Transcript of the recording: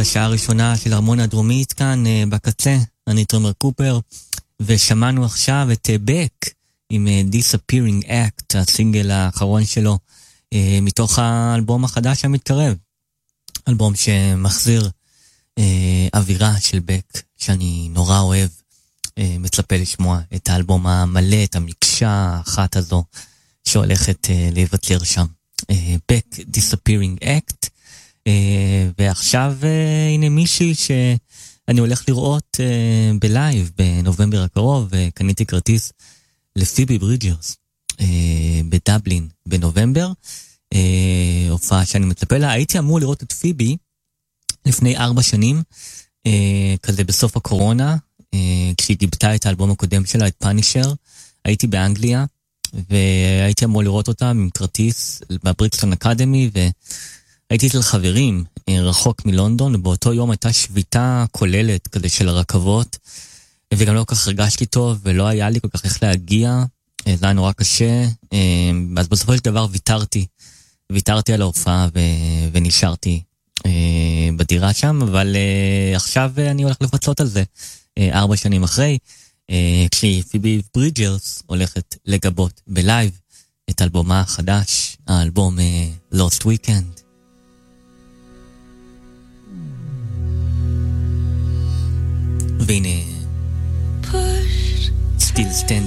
בשעה הראשונה של הרמוניה הדרומית כאן בקצה, אני תומר קופר, ושמענו עכשיו את בק עם Disappearing Act, הסינגל האחרון שלו, מתוך האלבום החדש המתקרב, אלבום שמחזיר אווירה של בק שאני נורא אוהב, מצפה לשמוע את האלבום המלא, את המקשה האחת הזו שהולכת להיווצר שם. בק Disappearing Act. ועכשיו הנה מישהי שאני הולך לראות בלייב בנובמבר הקרוב, וקניתי כרטיס לפיבי ברידג'רס בדבלין בנובמבר, הופעה שאני מצפה לה. הייתי אמור לראות את פיבי לפני 4 שנים, כזה בסוף הקורונה, כשהיא גיבתה את האלבום הקודם שלה, את פאנישר. הייתי באנגליה והייתי אמור לראות אותה עם כרטיס בבריקסטון אקדמי, הייתי אצל חברים רחוק מלונדון, ובאותו יום הייתה שביתה כוללת כזה של הרכבות, וגם לא כל כך הרגשתי טוב, ולא היה לי כל כך איך להגיע, זה היה נורא קשה, אז בסופו של דבר ויתרתי על ההופעה, ונשארתי בדירה שם, אבל עכשיו אני הולך לפצות על זה, 4 שנים אחרי, כשפיבי ברידג'רס הולכת לגבות בלייב, את אלבומה החדש, האלבום Lost Weekend. והנה Still Stand